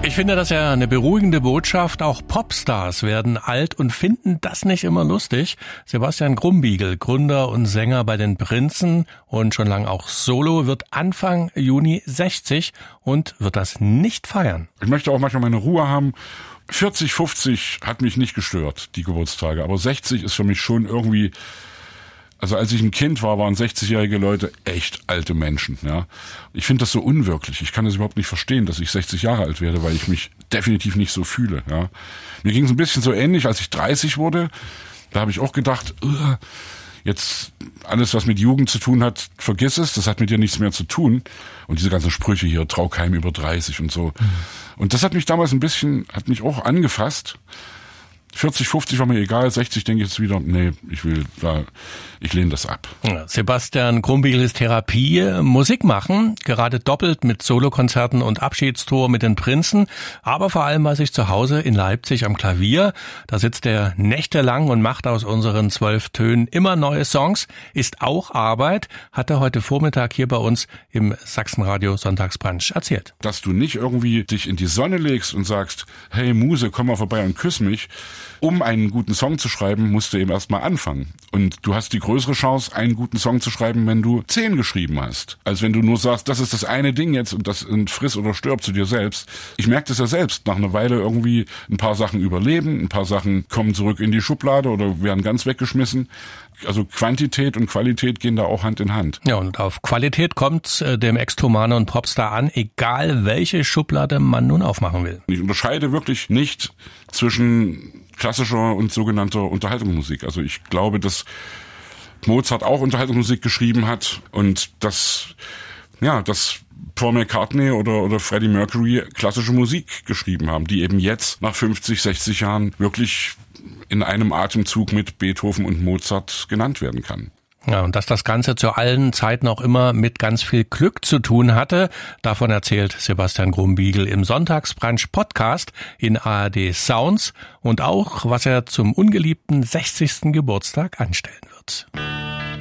Ich finde das ja eine beruhigende Botschaft. Auch Popstars werden alt und finden das nicht immer lustig. Sebastian Grumbiegel, Gründer und Sänger bei den Prinzen und schon lange auch Solo, wird Anfang Juni 60 und wird das nicht feiern. Ich möchte auch manchmal meine Ruhe haben. 40, 50 hat mich nicht gestört, die Geburtstage. Aber 60 ist für mich schon irgendwie... Also als ich ein Kind war, waren 60-jährige Leute echt alte Menschen. Ja, ich finde das so unwirklich. Ich kann das überhaupt nicht verstehen, dass ich 60 Jahre alt werde, weil ich mich definitiv nicht so fühle. Ja, mir ging es ein bisschen so ähnlich, als ich 30 wurde. Da habe ich auch gedacht, jetzt alles, was mit Jugend zu tun hat, vergiss es. Das hat mit dir nichts mehr zu tun. Und diese ganzen Sprüche hier, trau keinem über 30 und so. Und das hat mich damals hat mich auch angefasst. 40, 50 war mir egal, 60 denke ich jetzt wieder, nee, ich lehne das ab. Ja, Sebastian Grumbiegel ist Therapie, Musik machen, gerade doppelt mit Solokonzerten und Abschiedstour mit den Prinzen, aber vor allem bei sich zu Hause in Leipzig am Klavier. Da sitzt er nächtelang und macht aus unseren 12 Tönen immer neue Songs, ist auch Arbeit, hat er heute Vormittag hier bei uns im Sachsenradio Sonntagsbrunch erzählt. Dass du nicht irgendwie dich in die Sonne legst und sagst, hey Muse, komm mal vorbei und küss mich. Um einen guten Song zu schreiben, musst du eben erstmal anfangen. Und du hast die größere Chance, einen guten Song zu schreiben, wenn du 10 geschrieben hast. Als wenn du nur sagst, das ist das eine Ding jetzt und das friss oder stirb zu dir selbst. Ich merke das ja selbst. Nach einer Weile irgendwie ein paar Sachen überleben, ein paar Sachen kommen zurück in die Schublade oder werden ganz weggeschmissen. Also Quantität und Qualität gehen da auch Hand in Hand. Ja, und auf Qualität kommt dem Ex-Tomane und Popstar an, egal welche Schublade man nun aufmachen will. Ich unterscheide wirklich nicht zwischen klassischer und sogenannter Unterhaltungsmusik. Also ich glaube, dass Mozart auch Unterhaltungsmusik geschrieben hat und dass Paul McCartney oder Freddie Mercury klassische Musik geschrieben haben, die eben jetzt nach 50, 60 Jahren wirklich in einem Atemzug mit Beethoven und Mozart genannt werden kann. Ja, und dass das Ganze zu allen Zeiten auch immer mit ganz viel Glück zu tun hatte, davon erzählt Sebastian Grumbiegel im Sonntagsbrunch Podcast in ARD Sounds und auch, was er zum ungeliebten 60. Geburtstag anstellen wird.